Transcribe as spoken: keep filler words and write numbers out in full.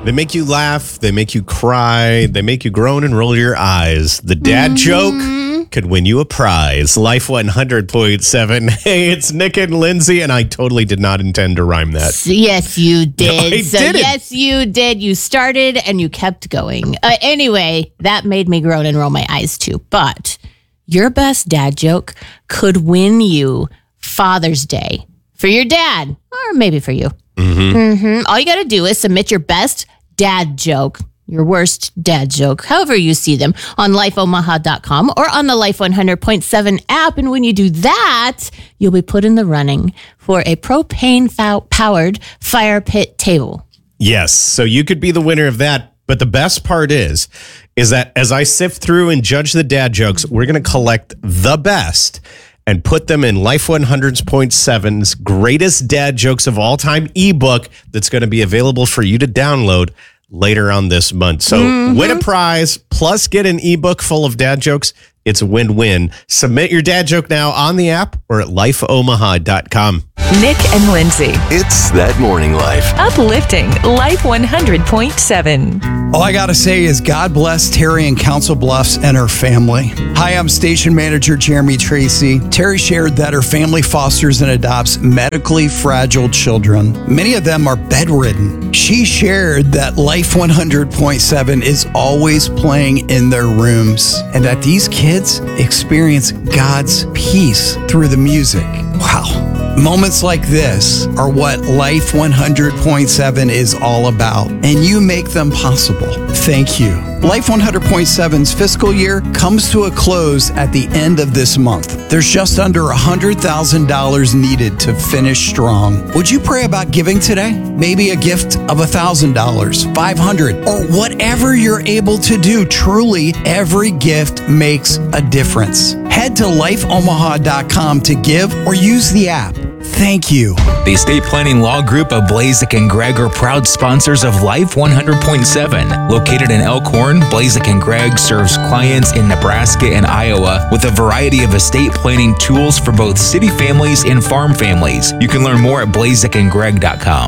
They make you laugh. They make you cry. They make you groan and roll your eyes. The dad Mm-hmm. joke could win you a prize. Life one hundred point seven. Hey, it's Nick and Lindsay, and I totally did not intend to rhyme that. Yes, you did. I so didn't. yes, you did. You started and you kept going. Uh, anyway, that made me groan and roll my eyes too. But your best dad joke could win you Father's Day for your dad, or maybe for you. Mm-hmm. Mm-hmm. All you got to do is submit your best dad joke, your worst dad joke, however you see them, on life omaha dot com or on the Life one hundred point seven app. And when you do that, you'll be put in the running for a propane-powered fire pit table. Yes, so you could be the winner of that. But the best part is, is that as I sift through and judge the dad jokes, we're going to collect the best and put them in Life one hundred point seven's Greatest Dad Jokes of All Time ebook that's going to be available for you to download later on this month. So mm-hmm. win a prize plus get an ebook full of dad jokes. It's a win-win. Submit your dad joke now on the app or at life omaha dot com. Nick and Lindsay. It's That Morning Life. Uplifting Life one hundred point seven. All I got to say is God bless Terry in Council Bluffs and her family. Hi, I'm station manager Jeremy Tracy. Terry shared that her family fosters and adopts medically fragile children. Many of them are bedridden. She shared that Life one hundred point seven is always playing in their rooms and that these kids experience God's peace through the music. Wow. Moments like this are what Life one hundred point seven is all about, and you make them possible. Thank you. Life one hundred point seven's fiscal year comes to a close at the end of this month. There's just under one hundred thousand dollars needed to finish strong. Would you pray about giving today? Maybe a gift of one thousand dollars, five hundred dollars, or whatever you're able to do. Truly, every gift makes a difference. Head to life omaha dot com to give or use the app. Thank you. The Estate Planning Law Group of Blazek and Gregg are proud sponsors of Life one hundred point seven. Located in Elkhorn, Blazek and Gregg serves clients in Nebraska and Iowa with a variety of estate planning tools for both city families and farm families. You can learn more at blazek and gregg dot com.